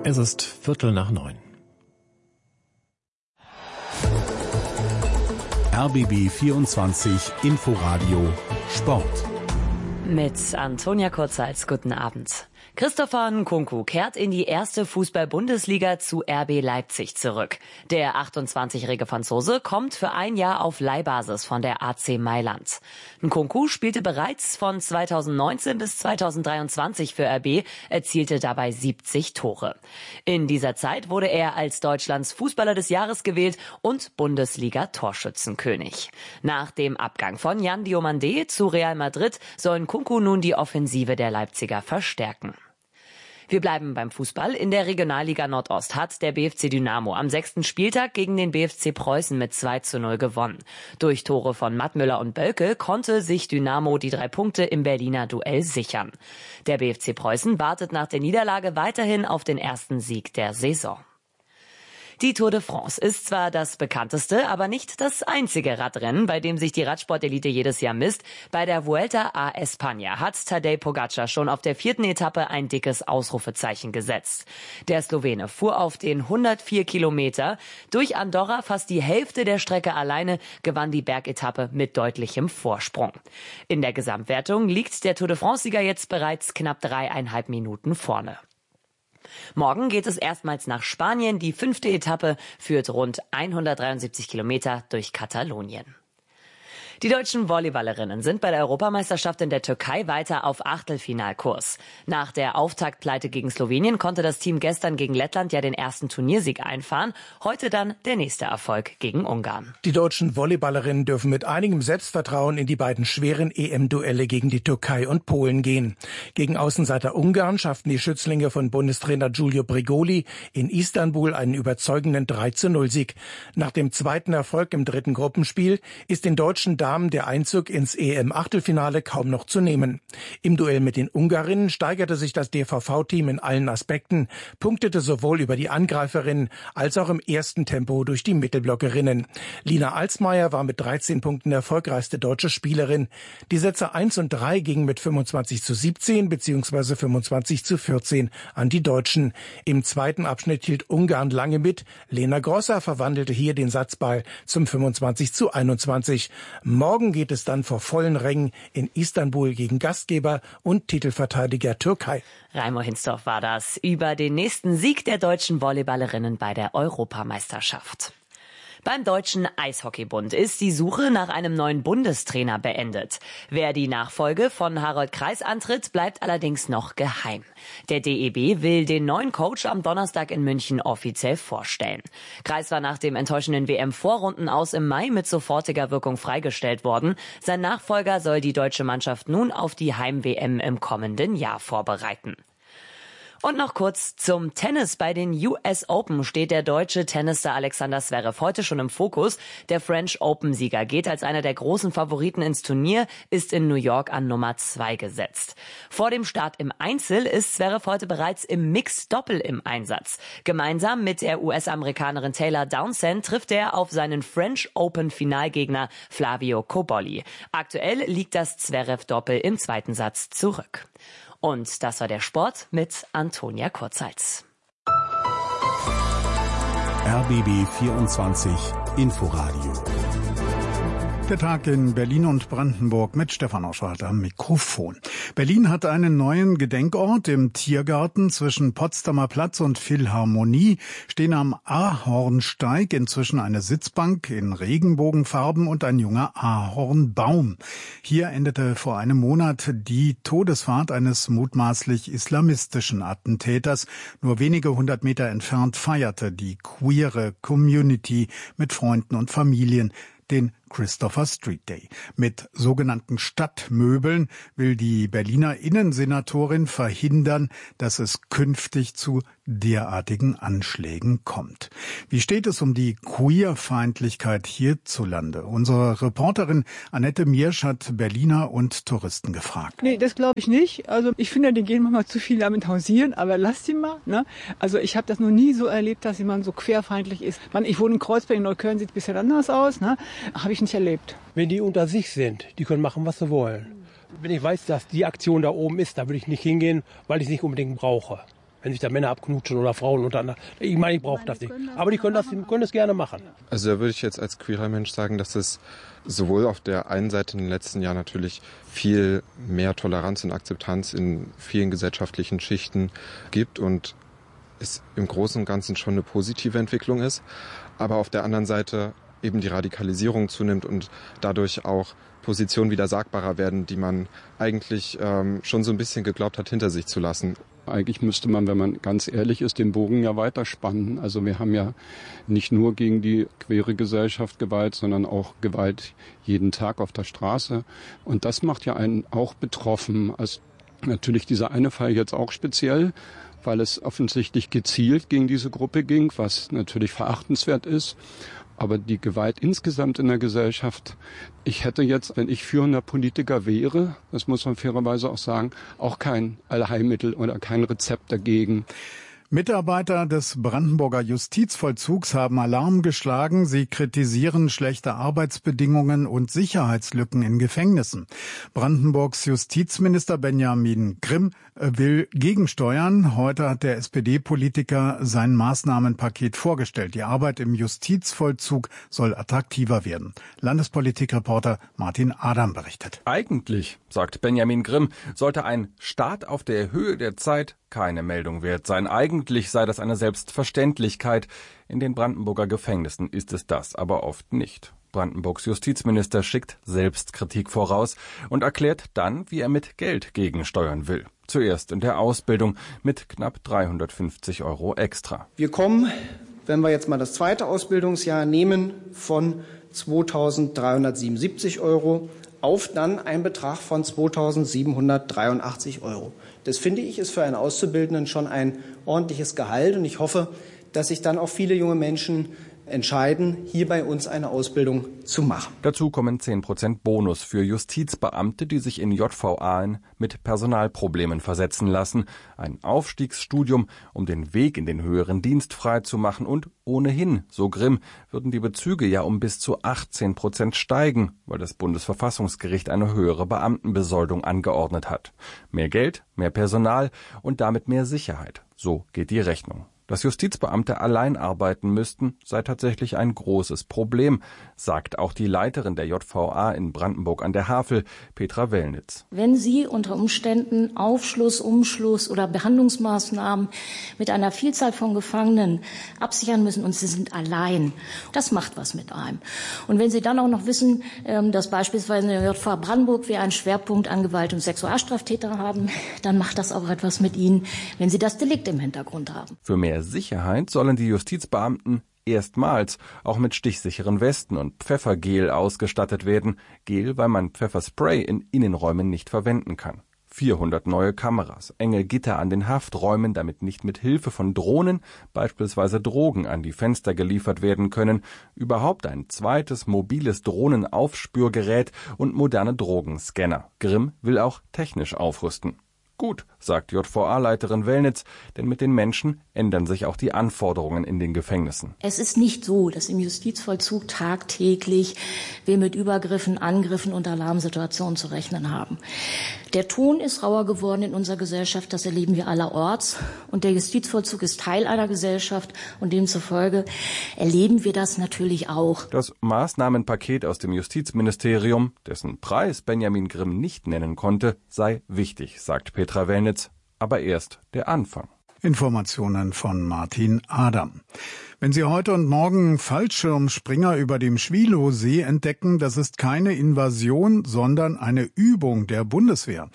Es ist 8:45. RBB 24 Inforadio Sport. Mit Antonia Kurzhals, guten Abend. Christopher Nkunku kehrt in die erste Fußball-Bundesliga zu RB Leipzig zurück. Der 28-jährige Franzose kommt für ein Jahr auf Leihbasis von der AC Mailand. Nkunku spielte bereits von 2019 bis 2023 für RB, erzielte dabei 70 Tore. In dieser Zeit wurde er als Deutschlands Fußballer des Jahres gewählt und Bundesliga-Torschützenkönig. Nach dem Abgang von Yan Diomandé zu Real Madrid soll Nkunku nun die Offensive der Leipziger verstärken. Wir bleiben beim Fußball. In der Regionalliga Nordost hat der BFC Dynamo am 6. Spieltag gegen den BFC Preußen mit 2:0 gewonnen. Durch Tore von Mattmüller und Bölke konnte sich Dynamo die 3 Punkte im Berliner Duell sichern. Der BFC Preußen wartet nach der Niederlage weiterhin auf den ersten Sieg der Saison. Die Tour de France ist zwar das bekannteste, aber nicht das einzige Radrennen, bei dem sich die Radsportelite jedes Jahr misst. Bei der Vuelta a España hat Tadej Pogačar schon auf der 4. Etappe ein dickes Ausrufezeichen gesetzt. Der Slowene fuhr auf den 104 Kilometer durch Andorra fast die Hälfte der Strecke alleine, gewann die Bergetappe mit deutlichem Vorsprung. In der Gesamtwertung liegt der Tour de France-Sieger jetzt bereits knapp 3,5 Minuten vorne. Morgen geht es erstmals nach Spanien. Die 5. Etappe führt rund 173 Kilometer durch Katalonien. Die deutschen Volleyballerinnen sind bei der Europameisterschaft in der Türkei weiter auf Achtelfinalkurs. Nach der Auftaktpleite gegen Slowenien konnte das Team gestern gegen Lettland ja den ersten Turniersieg einfahren. Heute dann der nächste Erfolg gegen Ungarn. Die deutschen Volleyballerinnen dürfen mit einigem Selbstvertrauen in die beiden schweren EM-Duelle gegen die Türkei und Polen gehen. Gegen Außenseiter Ungarn schafften die Schützlinge von Bundestrainer Giulio Brigoli in Istanbul einen überzeugenden 3:0-Sieg. Nach dem zweiten Erfolg im dritten Gruppenspiel ist den deutschen Damen der Einzug ins EM-Achtelfinale kaum noch zu nehmen. Im Duell mit den Ungarinnen steigerte sich das DVV-Team in allen Aspekten, punktete sowohl über die Angreiferinnen als auch im ersten Tempo durch die Mittelblockerinnen. Lina Alsmeier war mit 13 Punkten erfolgreichste deutsche Spielerin. Die Sätze 1 und 3 gingen mit 25:17 bzw. 25:14 an die Deutschen. Im zweiten Abschnitt hielt Ungarn lange mit. Lena Grosser verwandelte hier den Satzball zum 25:21. Morgen geht es dann vor vollen Rängen in Istanbul gegen Gastgeber und Titelverteidiger Türkei. Raimo Hinsdorf war das über den nächsten Sieg der deutschen Volleyballerinnen bei der Europameisterschaft. Beim Deutschen Eishockeybund ist die Suche nach einem neuen Bundestrainer beendet. Wer die Nachfolge von Harold Kreis antritt, bleibt allerdings noch geheim. Der DEB will den neuen Coach am Donnerstag in München offiziell vorstellen. Kreis war nach dem enttäuschenden WM-Vorrundenaus im Mai mit sofortiger Wirkung freigestellt worden. Sein Nachfolger soll die deutsche Mannschaft nun auf die Heim-WM im kommenden Jahr vorbereiten. Und noch kurz zum Tennis. Bei den US Open steht der deutsche Tennisstar Alexander Zverev heute schon im Fokus. Der French Open-Sieger geht als einer der großen Favoriten ins Turnier, ist in New York an Nummer 2 gesetzt. Vor dem Start im Einzel ist Zverev heute bereits im Mixed-Doppel im Einsatz. Gemeinsam mit der US-Amerikanerin Taylor Townsend trifft er auf seinen French Open-Finalgegner Flavio Cobolli. Aktuell liegt das Zverev-Doppel im zweiten Satz zurück. Und das war der Sport mit Antonia Kurzhals. RBB 24 Inforadio. Der Tag in Berlin und Brandenburg mit Stefan Oschwart am Mikrofon. Berlin hat einen neuen Gedenkort im Tiergarten zwischen Potsdamer Platz und Philharmonie. Stehen am Ahornsteig inzwischen eine Sitzbank in Regenbogenfarben und ein junger Ahornbaum. Hier endete vor einem Monat die Todesfahrt eines mutmaßlich islamistischen Attentäters. Nur wenige 100 Meter entfernt feierte die queere Community mit Freunden und Familien den Christopher Street Day. Mit sogenannten Stadtmöbeln will die Berliner Innensenatorin verhindern, dass es künftig zu derartigen Anschlägen kommt. Wie steht es um die Queerfeindlichkeit hierzulande? Unsere Reporterin Annette Miersch hat Berliner und Touristen gefragt. Nee, das glaube ich nicht. Also ich finde, die gehen manchmal zu viel damit hausieren, aber lass die mal. Ne? Also ich habe das noch nie so erlebt, dass jemand so querfeindlich ist. Ich wohne in Kreuzberg, in Neukölln sieht es ein bisschen anders aus. Ne? Habe ich nicht erlebt. Wenn die unter sich sind, die können machen, was sie wollen. Wenn ich weiß, dass die Aktion da oben ist, da würde ich nicht hingehen, weil ich es nicht unbedingt brauche. wenn sich da Männer abknutschen oder Frauen untereinander. Ich meine, ich brauche das nicht. Aber die können das gerne machen. Also da würde ich jetzt als queerer Mensch sagen, dass es sowohl auf der einen Seite in den letzten Jahren natürlich viel mehr Toleranz und Akzeptanz in vielen gesellschaftlichen Schichten gibt und es im Großen und Ganzen schon eine positive Entwicklung ist, aber auf der anderen Seite eben die Radikalisierung zunimmt und dadurch auch Positionen wieder sagbarer werden, die man eigentlich schon so ein bisschen geglaubt hat, hinter sich zu lassen. Eigentlich müsste man, wenn man ganz ehrlich ist, den Bogen ja weiterspannen. Also wir haben ja nicht nur gegen die queere Gesellschaft Gewalt, sondern auch Gewalt jeden Tag auf der Straße. Und das macht ja einen auch betroffen. Also natürlich dieser eine Fall jetzt auch speziell, weil es offensichtlich gezielt gegen diese Gruppe ging, was natürlich verachtenswert ist. Aber die Gewalt insgesamt in der Gesellschaft, ich hätte jetzt, wenn ich führender Politiker wäre, das muss man fairerweise auch sagen, auch kein Allheilmittel oder kein Rezept dagegen. Mitarbeiter des Brandenburger Justizvollzugs haben Alarm geschlagen. Sie kritisieren schlechte Arbeitsbedingungen und Sicherheitslücken in Gefängnissen. Brandenburgs Justizminister Benjamin Grimm will gegensteuern. Heute hat der SPD-Politiker sein Maßnahmenpaket vorgestellt. Die Arbeit im Justizvollzug soll attraktiver werden. Landespolitikreporter Martin Adam berichtet. Eigentlich, sagt Benjamin Grimm, sollte ein Staat auf der Höhe der Zeit keine Meldung wert sein. Eigentlich sei das eine Selbstverständlichkeit. In den Brandenburger Gefängnissen ist es das aber oft nicht. Brandenburgs Justizminister schickt Selbstkritik voraus und erklärt dann, wie er mit Geld gegensteuern will. Zuerst in der Ausbildung mit knapp 350 € extra. Wir kommen, wenn wir jetzt mal das zweite Ausbildungsjahr nehmen, von 2.377 € auf dann einen Betrag von 2.783 €. Das finde ich ist für einen Auszubildenden schon ein ordentliches Gehalt und ich hoffe, dass sich dann auch viele junge Menschen entscheiden, hier bei uns eine Ausbildung zu machen. Dazu kommen 10% Bonus für Justizbeamte, die sich in JVA mit Personalproblemen versetzen lassen. Ein Aufstiegsstudium, um den Weg in den höheren Dienst frei zu machen und ohnehin, so Grimm, würden die Bezüge ja um bis zu 18% steigen, weil das Bundesverfassungsgericht eine höhere Beamtenbesoldung angeordnet hat. Mehr Geld, mehr Personal und damit mehr Sicherheit. So geht die Rechnung. Dass Justizbeamte allein arbeiten müssten, sei tatsächlich ein großes Problem, sagt auch die Leiterin der JVA in Brandenburg an der Havel, Petra Wellnitz. Wenn Sie unter Umständen Aufschluss, Umschluss oder Behandlungsmaßnahmen mit einer Vielzahl von Gefangenen absichern müssen und Sie sind allein, das macht was mit einem. Und wenn Sie dann auch noch wissen, dass beispielsweise in der JVA Brandenburg wir einen Schwerpunkt an Gewalt- und Sexualstraftäter haben, dann macht das auch etwas mit Ihnen, wenn Sie das Delikt im Hintergrund haben. Für mehr Sicherheit sollen die Justizbeamten erstmals auch mit stichsicheren Westen und Pfeffergel ausgestattet werden. Gel, weil man Pfefferspray in Innenräumen nicht verwenden kann. 400 neue Kameras, enge Gitter an den Hafträumen, damit nicht mit Hilfe von Drohnen beispielsweise Drogen an die Fenster geliefert werden können. Überhaupt ein zweites mobiles Drohnenaufspürgerät und moderne Drogenscanner. Grimm will auch technisch aufrüsten. Gut, sagt JVA-Leiterin Wellnitz, denn mit den Menschen ändern sich auch die Anforderungen in den Gefängnissen. Es ist nicht so, dass im Justizvollzug tagtäglich wir mit Übergriffen, Angriffen und Alarmsituationen zu rechnen haben. Der Ton ist rauer geworden in unserer Gesellschaft, das erleben wir allerorts. Und der Justizvollzug ist Teil einer Gesellschaft und demzufolge erleben wir das natürlich auch. Das Maßnahmenpaket aus dem Justizministerium, dessen Preis Benjamin Grimm nicht nennen konnte, sei wichtig, sagt Petra Wellnitz, aber erst der Anfang. Informationen von Martin Adam. Wenn Sie heute und morgen Fallschirmspringer über dem Schwielowsee entdecken, das ist keine Invasion, sondern eine Übung der Bundeswehr.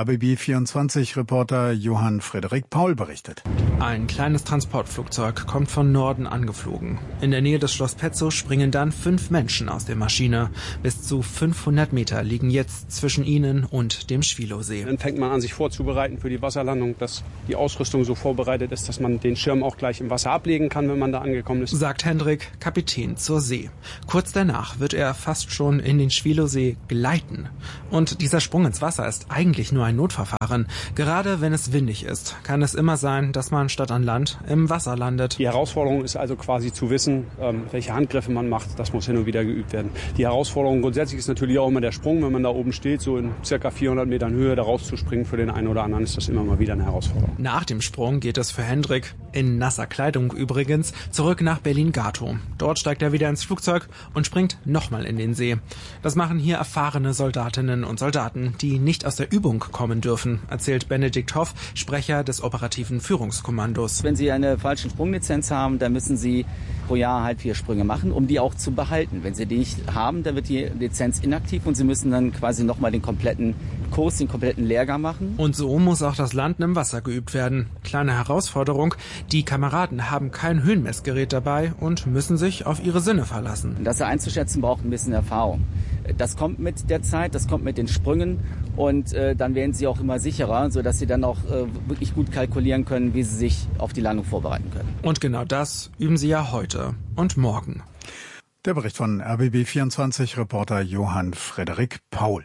RBB24-Reporter Johann Frederik Paul berichtet. Ein kleines Transportflugzeug kommt von Norden angeflogen. In der Nähe des Schloss Petzow springen dann 5 Menschen aus der Maschine. Bis zu 500 Meter liegen jetzt zwischen ihnen und dem Schwielowsee. Dann fängt man an, sich vorzubereiten für die Wasserlandung, dass die Ausrüstung so vorbereitet ist, dass man den Schirm auch gleich im Wasser ablegen kann, wenn man da angekommen gekommen ist. Sagt Hendrik, Kapitän zur See. Kurz danach wird er fast schon in den Schwilowsee gleiten. Und dieser Sprung ins Wasser ist eigentlich nur ein Notverfahren. Gerade wenn es windig ist, kann es immer sein, dass man statt an Land im Wasser landet. Die Herausforderung ist also quasi zu wissen, welche Handgriffe man macht. Das muss hin und wieder geübt werden. Die Herausforderung grundsätzlich ist natürlich auch immer der Sprung, wenn man da oben steht, so in circa 400 Metern Höhe, da rauszuspringen. Für den einen oder anderen ist das immer mal wieder eine Herausforderung. Nach dem Sprung geht es für Hendrik, in nasser Kleidung übrigens, zurück nach Berlin-Gatow. Dort steigt er wieder ins Flugzeug und springt nochmal in den See. Das machen hier erfahrene Soldatinnen und Soldaten, die nicht aus der Übung kommen dürfen, erzählt Benedikt Hoff, Sprecher des operativen Führungskommandos. Wenn Sie eine falsche Sprunglizenz haben, dann müssen Sie pro Jahr halt 4 Sprünge machen, um die auch zu behalten. Wenn Sie die nicht haben, dann wird die Lizenz inaktiv und Sie müssen dann quasi nochmal den kompletten Kurs, den kompletten Lehrgang machen. Und so muss auch das Landen im Wasser geübt werden. Kleine Herausforderung, die Kameraden haben kein Höhenmessgerät dabei und müssen sich auf ihre Sinne verlassen. Das einzuschätzen braucht ein bisschen Erfahrung. Das kommt mit der Zeit, das kommt mit den Sprüngen und dann werden sie auch immer sicherer, sodass sie dann auch wirklich gut kalkulieren können, wie sie sich auf die Landung vorbereiten können. Und genau das üben sie ja heute und morgen. Der Bericht von RBB24-Reporter Johann Frederik Paul.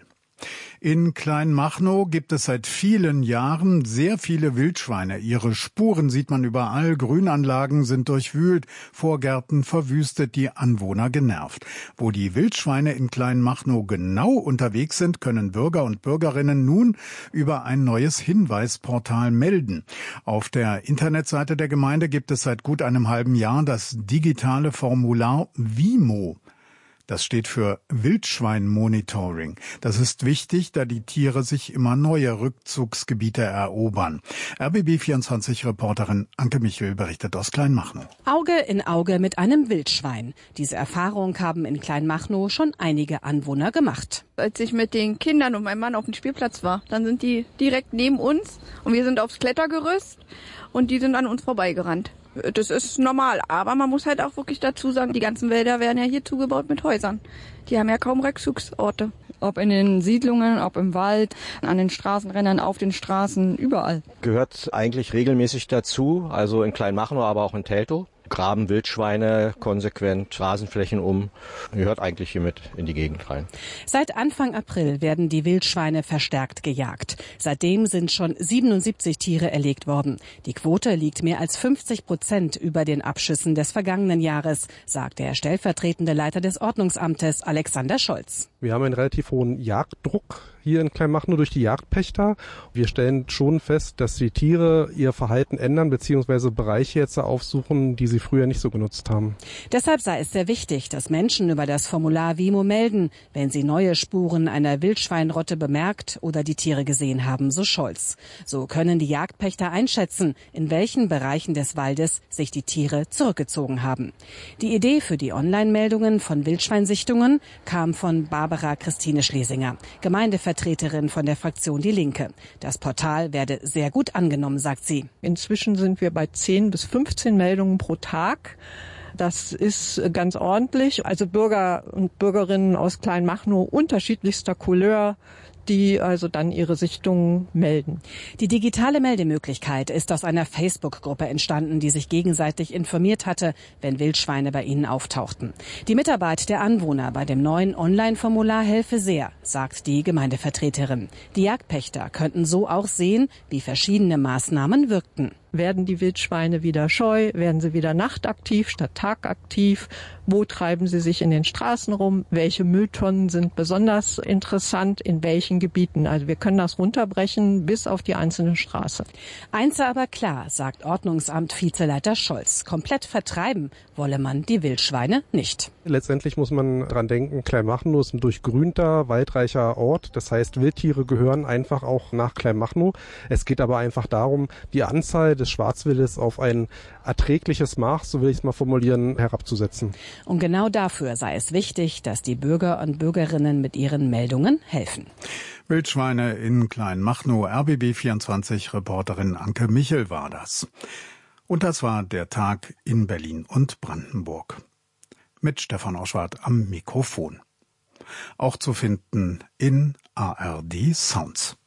In Kleinmachnow gibt es seit vielen Jahren sehr viele Wildschweine. Ihre Spuren sieht man überall. Grünanlagen sind durchwühlt, Vorgärten verwüstet, die Anwohner genervt. Wo die Wildschweine in Kleinmachnow genau unterwegs sind, können Bürger und Bürgerinnen nun über ein neues Hinweisportal melden. Auf der Internetseite der Gemeinde gibt es seit gut einem halben Jahr das digitale Formular WIMO. Das steht für Wildschwein-Monitoring. Das ist wichtig, da die Tiere sich immer neue Rückzugsgebiete erobern. RBB24-Reporterin Anke Michel berichtet aus Kleinmachnow. Auge in Auge mit einem Wildschwein. Diese Erfahrung haben in Kleinmachnow schon einige Anwohner gemacht. Als ich mit den Kindern und meinem Mann auf dem Spielplatz war, dann sind die direkt neben uns und wir sind aufs Klettergerüst und die sind an uns vorbeigerannt. Das ist normal, aber man muss halt auch wirklich dazu sagen, die ganzen Wälder werden ja hier zugebaut mit Häusern. Die haben ja kaum Rückzugsorte. Ob in den Siedlungen, ob im Wald, an den Straßenrändern, auf den Straßen, überall. Gehört eigentlich regelmäßig dazu, also in Kleinmachnow, aber auch in Teltow. Graben Wildschweine konsequent, Rasenflächen um, gehört eigentlich hiermit in die Gegend rein. Seit Anfang April werden die Wildschweine verstärkt gejagt. Seitdem sind schon 77 Tiere erlegt worden. Die Quote liegt mehr als 50% über den Abschüssen des vergangenen Jahres, sagt der stellvertretende Leiter des Ordnungsamtes Alexander Scholz. Wir haben einen relativ hohen Jagddruck hier in Kleinmachnow durch die Jagdpächter. Wir stellen schon fest, dass die Tiere ihr Verhalten ändern bzw. Bereiche jetzt aufsuchen, die sie früher nicht so genutzt haben. Deshalb sei es sehr wichtig, dass Menschen über das Formular WIMO melden, wenn sie neue Spuren einer Wildschweinrotte bemerkt oder die Tiere gesehen haben, so Scholz. So können die Jagdpächter einschätzen, in welchen Bereichen des Waldes sich die Tiere zurückgezogen haben. Die Idee für die Online-Meldungen von Wildschweinsichtungen kam von Barbara Christine Schlesinger, Gemeindevertreterin von der Fraktion Die Linke. Das Portal werde sehr gut angenommen, sagt sie. Inzwischen sind wir bei 10 bis 15 Meldungen pro Tag. Das ist ganz ordentlich. Also Bürger und Bürgerinnen aus Kleinmachnow unterschiedlichster Couleur, die also dann ihre Sichtungen melden. Die digitale Meldemöglichkeit ist aus einer Facebook-Gruppe entstanden, die sich gegenseitig informiert hatte, wenn Wildschweine bei ihnen auftauchten. Die Mitarbeit der Anwohner bei dem neuen Online-Formular helfe sehr, sagt die Gemeindevertreterin. Die Jagdpächter könnten so auch sehen, wie verschiedene Maßnahmen wirkten. Werden die Wildschweine wieder scheu? Werden sie wieder nachtaktiv statt tagaktiv? Wo treiben sie sich in den Straßen rum? Welche Mülltonnen sind besonders interessant? In welchen Gebieten? Also wir können das runterbrechen bis auf die einzelne Straße. Eins aber klar, sagt Ordnungsamt-Vizeleiter Scholz. Komplett vertreiben wolle man die Wildschweine nicht. Letztendlich muss man dran denken, Kleinmachnow ist ein durchgrünter, waldreicher Ort. Das heißt, Wildtiere gehören einfach auch nach Kleinmachnow. Es geht aber einfach darum, die Anzahl des Schwarzwildes auf ein erträgliches Maß, so will ich es mal formulieren, herabzusetzen. Und genau dafür sei es wichtig, dass die Bürger und Bürgerinnen mit ihren Meldungen helfen. Wildschweine in Kleinmachnow, RBB24-Reporterin Anke Michel war das. Und das war der Tag in Berlin und Brandenburg. Mit Stefan Oschwart am Mikrofon. Auch zu finden in ARD Sounds.